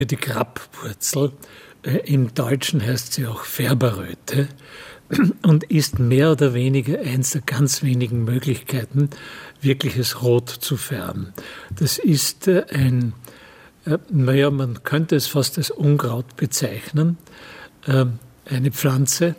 Die Grabwurzel, im Deutschen heißt sie auch Färberröte und ist mehr oder weniger eins der ganz wenigen Möglichkeiten, wirkliches Rot zu färben. Das ist man könnte es fast als Unkraut bezeichnen, eine Pflanze,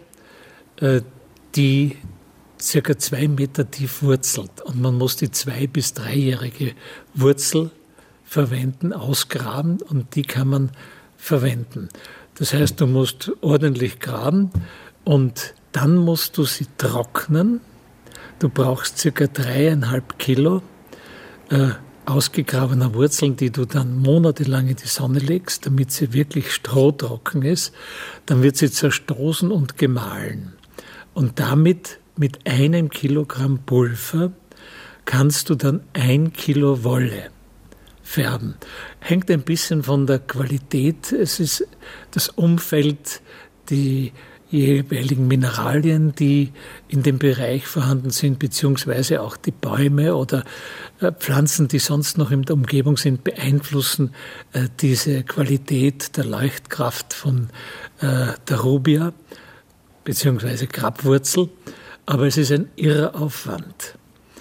die circa 2 Meter tief wurzelt. Und man muss die 2- bis 3-jährige Wurzel verwenden, ausgraben, und die kann man verwenden. Das heißt, du musst ordentlich graben und dann musst du sie trocknen. Du brauchst circa 3,5 Kilo ausgegrabener Wurzeln, die du dann monatelang in die Sonne legst, damit sie wirklich strohtrocken ist. Dann wird sie zerstoßen und gemahlen. Und damit mit 1 Kilogramm Pulver kannst du dann 1 Kilo Wolle färben. Hängt ein bisschen von der Qualität. Es ist das Umfeld, die jeweiligen Mineralien, die in dem Bereich vorhanden sind, beziehungsweise auch die Bäume oder Pflanzen, die sonst noch in der Umgebung sind, beeinflussen diese Qualität der Leuchtkraft von der Rubia, beziehungsweise Grabwurzel. Aber es ist ein irrer Aufwand.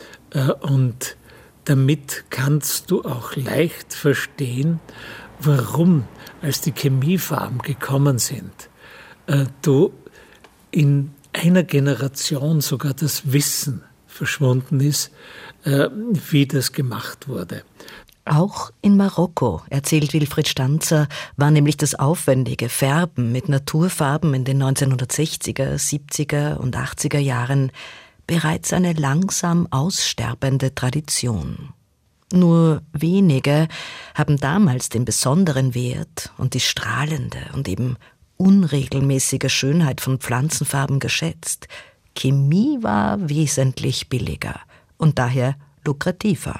Und damit kannst du auch leicht verstehen, warum, als die Chemiefarben gekommen sind, du in einer Generation sogar das Wissen verschwunden ist, wie das gemacht wurde. Auch in Marokko, erzählt Wilfried Stanzer, war nämlich das aufwendige Färben mit Naturfarben in den 1960er, 70er und 80er Jahren bereits eine langsam aussterbende Tradition. Nur wenige haben damals den besonderen Wert und die strahlende und eben unregelmäßige Schönheit von Pflanzenfarben geschätzt. Chemie war wesentlich billiger und daher lukrativer.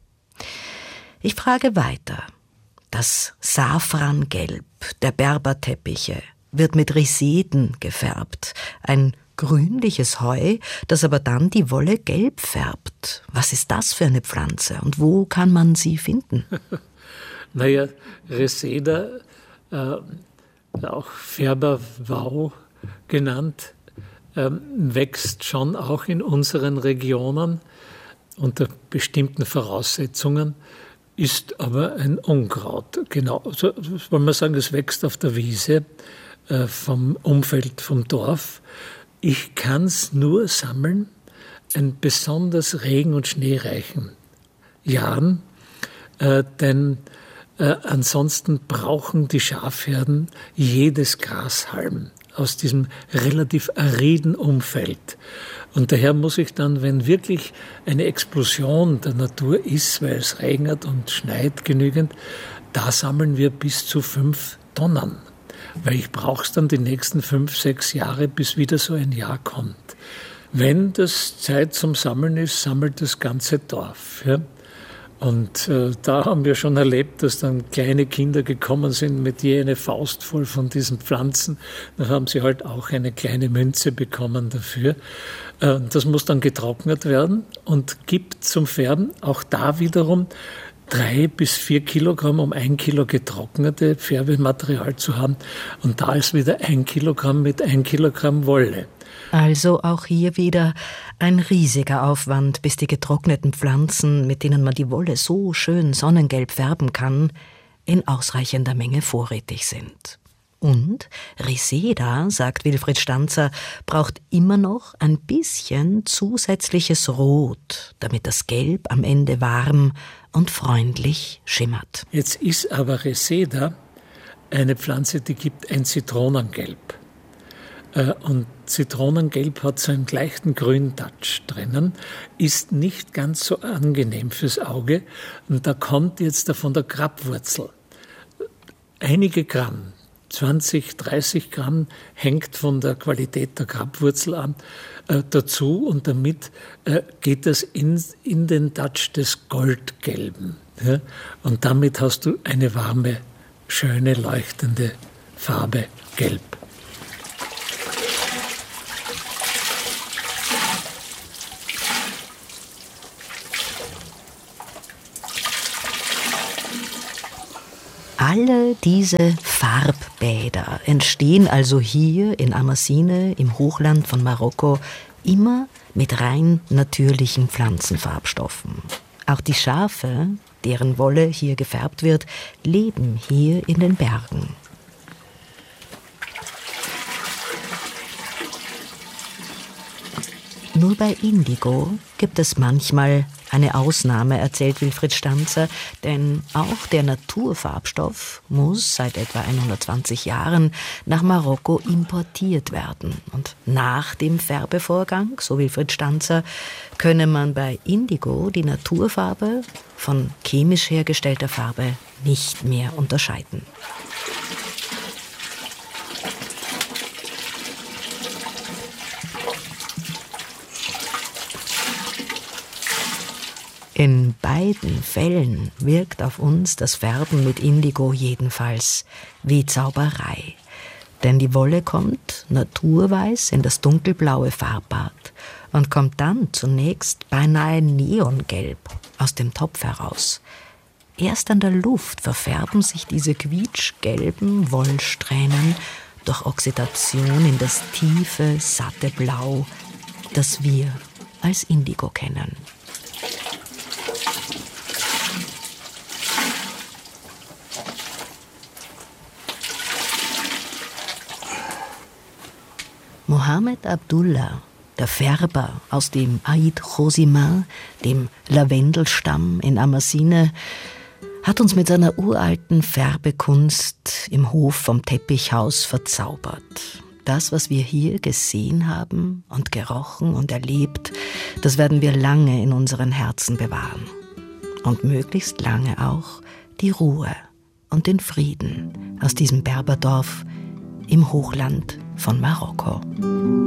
Ich frage weiter. Das Safrangelb der Berberteppiche wird mit Reseden gefärbt, ein grünliches Heu, das aber dann die Wolle gelb färbt. Was ist das für eine Pflanze und wo kann man sie finden? Naja, Reseda, auch Färberwau genannt, wächst schon auch in unseren Regionen unter bestimmten Voraussetzungen, ist aber ein Unkraut. Genau, so wollen wir sagen, es wächst auf der Wiese vom Umfeld vom Dorf. Ich kann es nur sammeln in besonders regen- und schneereichen Jahren, denn ansonsten brauchen die Schafherden jedes Grashalm aus diesem relativ ariden Umfeld. Und daher muss ich dann, wenn wirklich eine Explosion der Natur ist, weil es regnet und schneit genügend, da sammeln wir bis zu 5 Tonnen. Weil ich brauche es dann die nächsten 5, 6 Jahre, bis wieder so ein Jahr kommt. Wenn das Zeit zum Sammeln ist, sammelt das ganze Dorf. Ja? Und da haben wir schon erlebt, dass dann kleine Kinder gekommen sind mit je eine Faust voll von diesen Pflanzen. Dann haben sie halt auch eine kleine Münze bekommen dafür. Das muss dann getrocknet werden und gibt zum Färben auch da wiederum 3 bis 4 Kilogramm, um 1 Kilo getrocknete Färbematerial zu haben. Und da ist wieder 1 Kilogramm mit 1 Kilogramm Wolle. Also auch hier wieder ein riesiger Aufwand, bis die getrockneten Pflanzen, mit denen man die Wolle so schön sonnengelb färben kann, in ausreichender Menge vorrätig sind. Und Reseda, sagt Wilfried Stanzer, braucht immer noch ein bisschen zusätzliches Rot, damit das Gelb am Ende warm und freundlich schimmert. Jetzt ist aber Reseda eine Pflanze, die gibt ein Zitronengelb. Und Zitronengelb hat so einen leichten Grün-Touch drinnen, ist nicht ganz so angenehm fürs Auge. Und da kommt jetzt von der Grabwurzel einige Gramm, 20, 30 Gramm, hängt von der Qualität der Grabwurzel an, dazu. Und damit geht das in den Touch des Goldgelben. Ja? Und damit hast du eine warme, schöne, leuchtende Farbe Gelb. Alle diese Farbbäder entstehen also hier in Amasine im Hochland von Marokko immer mit rein natürlichen Pflanzenfarbstoffen. Auch die Schafe, deren Wolle hier gefärbt wird, leben hier in den Bergen. Nur bei Indigo gibt es manchmal eine Ausnahme, erzählt Wilfried Stanzer, denn auch der Naturfarbstoff muss seit etwa 120 Jahren nach Marokko importiert werden. Und nach dem Färbevorgang, so Wilfried Stanzer, könne man bei Indigo die Naturfarbe von chemisch hergestellter Farbe nicht mehr unterscheiden. In beiden Fällen wirkt auf uns das Färben mit Indigo jedenfalls wie Zauberei. Denn die Wolle kommt naturweiß in das dunkelblaue Farbbad und kommt dann zunächst beinahe neongelb aus dem Topf heraus. Erst an der Luft verfärben sich diese quietschgelben Wollsträhnen durch Oxidation in das tiefe, satte Blau, das wir als Indigo kennen. Mohamed Abdullah, der Färber aus dem Aïd Chosimain, dem Lavendelstamm in Amasine, hat uns mit seiner uralten Färbekunst im Hof vom Teppichhaus verzaubert. Das, was wir hier gesehen haben und gerochen und erlebt, das werden wir lange in unseren Herzen bewahren. Und möglichst lange auch die Ruhe und den Frieden aus diesem Berberdorf im Hochland von Marokko.